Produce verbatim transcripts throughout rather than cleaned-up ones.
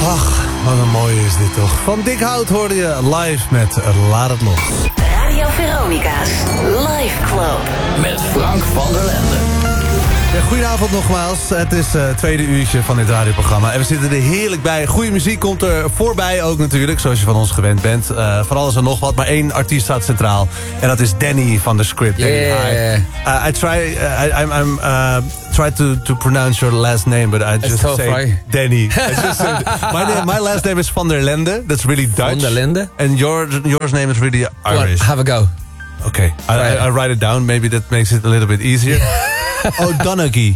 Ach, wat een mooie is dit toch. Van Dik Hout hoorde je live met Laat het los. Radio Veronica's Live Club. Met Frank van der Lende. Ja, goedenavond nogmaals. Het is het uh, tweede uurtje van dit radioprogramma. En we zitten er heerlijk bij. Goede muziek komt er voorbij ook natuurlijk. Zoals je van ons gewend bent. Uh, van alles en nog wat. Maar één artiest staat centraal. En dat is Danny van The Script. Yeah. Uh, I try, uh, I, I'm, I'm uh, try to, to pronounce your last name. But I just tough, say right? Danny. I just say, my, name, my last name is Van der Lende. That's really Dutch. Van der Lende? And your, yours name is really Irish. Well, have a go. Okay. I, I, I write it down. Maybe that makes it a little bit easier. O'Donoghue.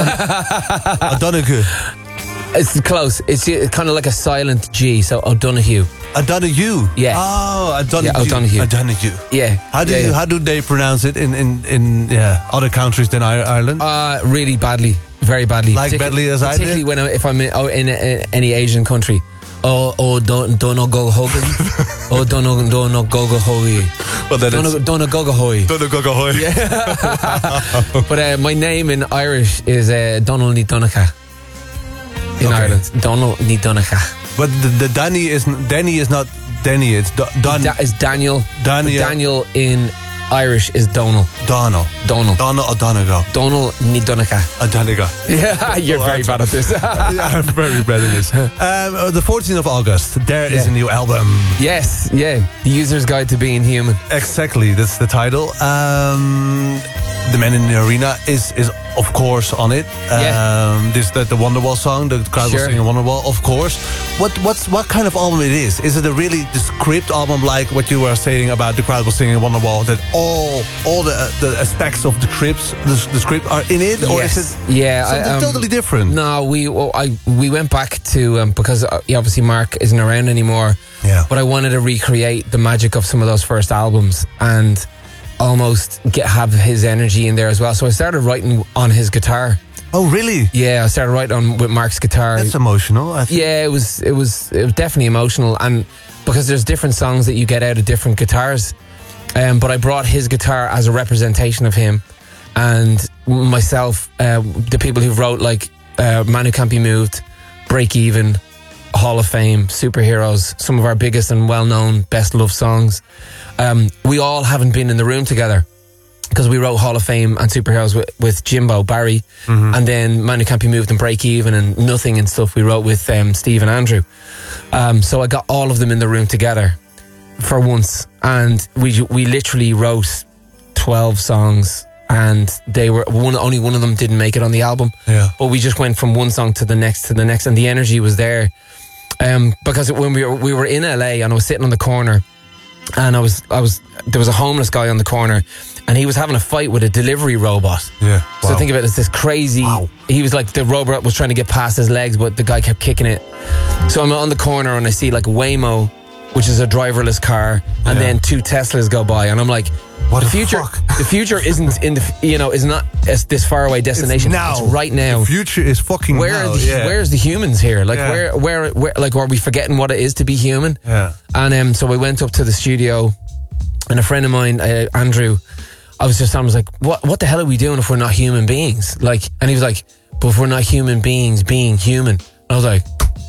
O'Donoghue. It's close. It's kind of like a silent G, so O'Donoghue. O'Donoghue. Yeah. Oh, O'Donoghue. Yeah, O'Donoghue. O'Donoghue. Yeah. How do yeah, you, yeah. how do they pronounce it in in in yeah, other countries than Ireland? Uh, really badly, very badly. Like badly as I did? Particularly when I, if I'm in, oh, in a, any Asian country. Oh, oh, don't don't go hogan. Oh, don't don't go go hoy. Well, then don't don't go go hoy. Don't go go hoy. But uh, my name in Irish is uh, Donald Ní Donncha. In Okay. Ireland, Donald Ní Donncha. But the, the Danny is Danny is not Danny. It's Do, Don, That is Daniel. Daniel. Daniel in Irish is Donald. Donald. Donald. Donald O'Donoghue. Donald Ní Donncha. O'Donoghue. Yeah, you're Oh, very I'm- bad at this. Yeah, I'm very bad at this. Um, the fourteenth of August, there is Yeah. a new album. Yes, yeah. The User's Guide to Being Human. Exactly, that's the title. Um, the Man in the Arena is, is of course on it. Um, Yeah. This the, the Wonderwall song, the crowd was Sure. singing Wonderwall, of course. What what's what kind of album it is? Is it a really the script album like what you were saying about the crowd was singing Wonderwall? That all all the the aspects of the scripts the, the script are in it, or Yes. is it Yeah, I, something um, totally different? No, we well, I we went back to um, because uh, obviously Mark isn't around anymore. Yeah. But I wanted to recreate the magic of some of those first albums and almost get have his energy in there as well. So I started writing on his guitar. Oh, really? Yeah, I started writing on with Mark's guitar. That's emotional. I think. Yeah, it was it was it was definitely emotional, and because there's different songs that you get out of different guitars. Um, but I brought his guitar as a representation of him, and myself, uh, the people who wrote like uh, Man Who Can't Be Moved, Break Even, Hall of Fame, Superheroes, some of our biggest and well-known, best-loved songs. Um, we all haven't been in the room together because we wrote Hall of Fame and Superheroes with, with Jimbo, Barry, and then Man Who Can't Be Moved and Break Even and Nothing and stuff we wrote with um, Steve and Andrew. Um, so I got all of them in the room together for once, and we we literally wrote twelve songs, and they were one only one of them didn't make it on the album. Yeah. But we just went from one song to the next to the next, and the energy was there. Um, because when we were we were in L A and I was sitting on the corner, and I was I was there was a homeless guy on the corner, and he was having a fight with a delivery robot. Yeah. So Wow. think of it as this crazy. Wow. He was like the robot was trying to get past his legs, but the guy kept kicking it. So I'm on the corner and I see like Waymo, which is a driverless car, and Yeah. then two Teslas go by, and I'm like, What the the future? fuck? The future isn't in the you know is not as this far away destination. It's now. It's right now. The future is fucking Where now. are the, yeah. where's the humans here? Like Yeah. where, where where like are we forgetting what it is to be human? Yeah. And um, so I went up to the studio, and a friend of mine, uh, Andrew, I was just I was like, what what the hell are we doing if we're not human beings? Like, and he was like, but if we're not human beings, being human. And I was like,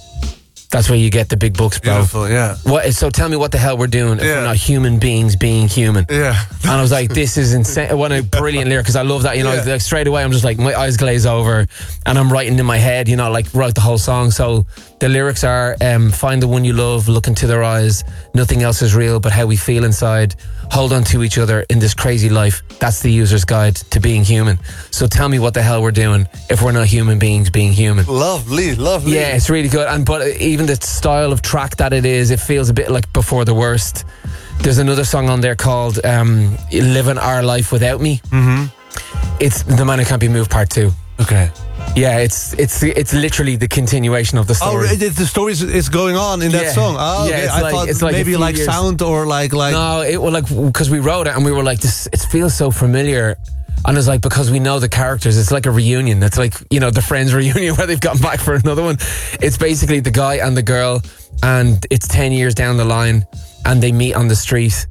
that's where you get the big bucks, bro. Beautiful, yeah. What? So tell me what the hell we're doing if Yeah. we're not human beings being human? Yeah. And I was like, this is insane. What a brilliant lyric, because I love that, you know, Yeah. like straight away I'm just like, my eyes glaze over and I'm writing in my head, you know, like wrote the whole song. So the lyrics are, um, find the one you love, look into their eyes. Nothing else is real but how we feel inside. Hold on to each other in this crazy life. That's the user's guide to being human. So tell me what the hell we're doing if we're not human beings being human. Lovely, lovely. Yeah, it's really good. And but even the style of track that it is, it feels a bit like Before the Worst. There's another song on there called um, Living Our Life Without Me. Mm-hmm. It's The Man Who Can't Be Moved Part Two. Okay. Yeah, it's it's it's literally the continuation of the Oh, story. it, it- the story is, is going on in that Yeah. song. Oh, Yeah, okay. it's I like- thought it's like a maybe few like years- sound or like like. No, it was like because we wrote it and we were like, this. It feels so familiar, and it's like because we know the characters. It's like a reunion. It's like, you know, the Friends reunion where they've gotten back for another one. It's basically the guy and the girl, and it's ten years down the line, and they meet on the street,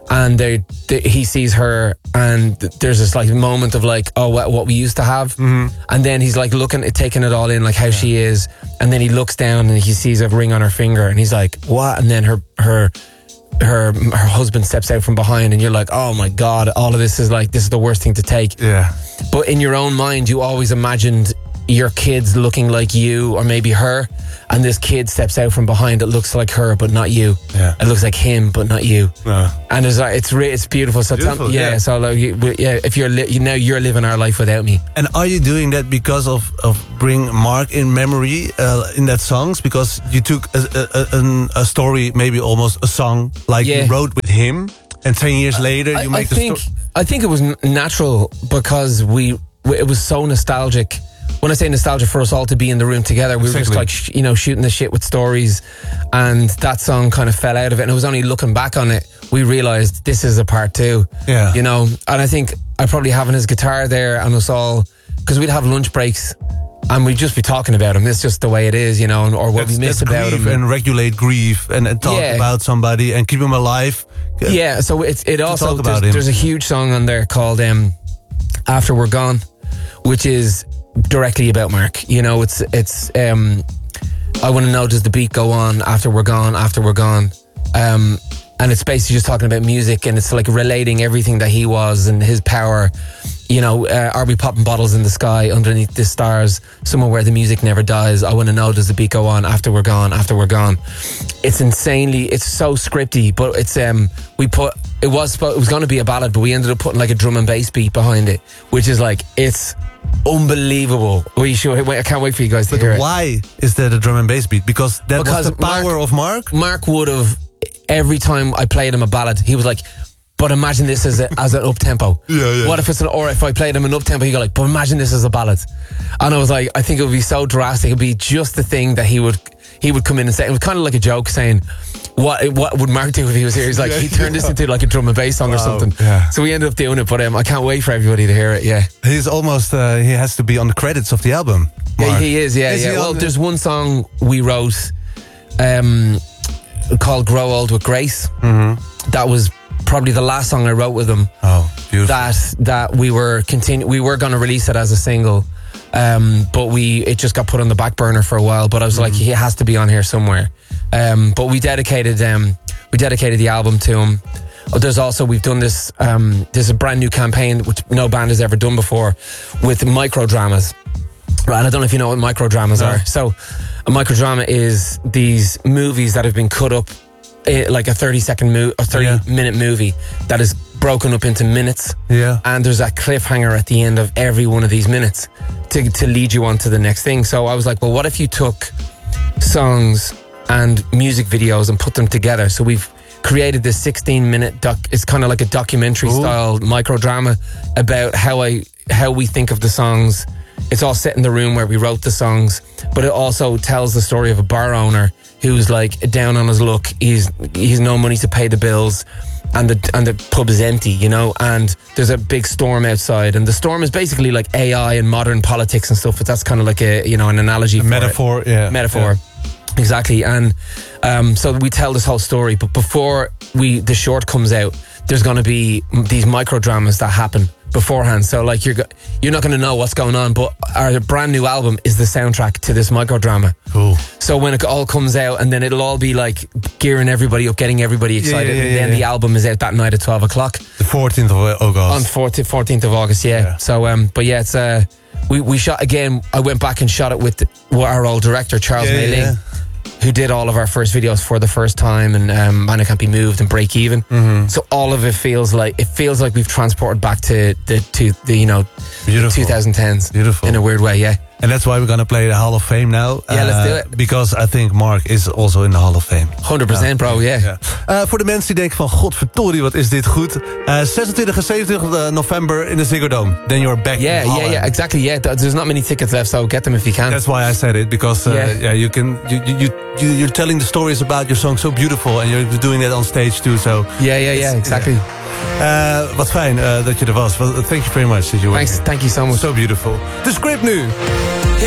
and they, they, he sees her, and there's this like moment of like, oh, what, what we used to have, mm-hmm. and then he's like looking, taking it all in, like how yeah. she is, and then he looks down and he sees a ring on her finger, and he's like, what? And then her her her her husband steps out from behind, and you're like, oh my god, all of this is like, this is the worst thing to take. Yeah. But in your own mind, you always imagined your kids looking like you, or maybe her, and this kid steps out from behind that looks like her but not you. Yeah. It looks like him but not you. Uh. And it's like, it's re- it's beautiful. So beautiful, tell, yeah, yeah. So like, you, yeah, if you're li- you know you're living our life without me. And are you doing that because of of bring Mark in memory uh, in that songs? Because you took a, a, a, a story, maybe almost a song like Yeah. you wrote with him, and ten years later you I, make I the think story. I think it was n- natural because we, we it was so nostalgic. When I say nostalgia, for us all to be in the room together, we were just Exactly. like, sh- you know, shooting the shit with stories, and that song kind of fell out of it. And it was only looking back on it, we realised this is a part two. Yeah. You know, and I think I probably having his guitar there and us all, because we'd have lunch breaks and we'd just be talking about him. It's just the way it is, you know, and, or what That's- we miss that's about grief him. and regulate grief and, and talk Yeah. about somebody and keep him alive. Yeah, so it's it also talk about there's, him. there's a huge song on there called um, "After We're Gone," which is directly about Mark. You know, it's it's um, I want to know, does the beat go on after we're gone? After we're gone, um, and it's basically just talking about music, and it's like relating everything that he was and his power. You know, uh, are we popping bottles in the sky underneath the stars, somewhere where the music never dies? I want to know, does the beat go on after we're gone? After we're gone, it's insanely, it's so scripty, but it's um, we put it was it was going to be a ballad, but we ended up putting like a drum and bass beat behind it, which is like, it's unbelievable. We should wait. I can't wait for you guys to But hear it. why is that a drum and bass beat? Because that Because was the power Mark- of Mark. Mark would have, every time I played him a ballad, he was like, but imagine this as, a, as an up-tempo. Yeah, yeah. What if it's an, or if I played him an up-tempo, he'd go like, but imagine this as a ballad. And I was like, I think it would be so drastic. It would be just the thing that he would, he would come in and say. It was kind of like a joke saying, what what would Mark do if he was here? He's like, Yeah, he turned yeah. this into like a drum and bass song or Wow, something. yeah. So we ended up doing it, but um, I can't wait for everybody to hear it, yeah. He's almost, uh, he has to be on the credits of the album. Yeah, Mark. he is, yeah, Is yeah. he Well, on the- there's one song we wrote um, called Grow Old with Grace. Mm-hmm. That was probably the last song I wrote with him. Oh, beautiful. That that we were continu- we were going to release it as a single, um, but we it just got put on the back burner for a while. But I was like, he has to be on here somewhere. Um, but we dedicated um, we dedicated the album to him. Oh, there's also, we've done this. Um, there's a brand new campaign which no band has ever done before with micro dramas. Right, and I don't know if you know what micro dramas No. are. So, a microdrama is these movies that have been cut up, eh, like a thirty second mo- a thirty Yeah. minute movie that is broken up into minutes. Yeah. And there's a cliffhanger at the end of every one of these minutes to to lead you on to the next thing. So I was like, well, what if you took songs and music videos and put them together? So we've created this sixteen minute doc. It's kind of like a documentary Ooh. style microdrama about how I how we think of the songs. It's all set in the room where we wrote the songs, but it also tells the story of a bar owner who's like down on his luck. He's he's no money to pay the bills, and the and the pub is empty, you know. And there's a big storm outside, and the storm is basically like A I and modern politics and stuff. But that's kind of like a you know an analogy, A for metaphor, it. yeah. metaphor. Exactly, and um, so we tell this whole story. But before we the short comes out, there's going to be these micro dramas that happen beforehand. So like you're go- you're not going to know what's going on. But our brand new album is the soundtrack to this micro drama. Cool. So when it all comes out, and then it'll all be like gearing everybody up, getting everybody excited, yeah, yeah, and then yeah. the album is out that night at twelve o'clock The fourteenth of August. on fourteenth of August. Yeah. Yeah. So um, but yeah, it's uh, we we shot again. I went back and shot it with the, our old director Charles Yeah, May Ling, yeah. who did all of our first videos for the first time, and um, Man Who Can't Be Moved and Break Even. Mm-hmm. So all of it feels like it feels like we've transported back to the to the you know Beautiful. twenty tens. Beautiful. In a weird way, yeah. And that's why we're going to play the Hall of Fame now. Yeah, let's do it. Because I think Mark is also in the Hall of Fame. Honderd procent, bro. Yeah. Ja. Uh, voor de mensen die denken van, godverdorie, wat is dit goed. Uh, zesentwintig en zevenentwintig november in de Ziggo Dome. Then you're back Yeah, in yeah, Holland. yeah, exactly. Yeah, Th- there's not many tickets left, so get them if you can. That's why I said it, because uh, Yeah. yeah. you can you, you you you're telling the stories about your song so beautiful, and you're doing that on stage too. So yeah, yeah, yeah, exactly. uh, wat fijn uh, dat je er was. Well, thank you very much that you were Thanks, here. thank you so much. So beautiful. De script nu.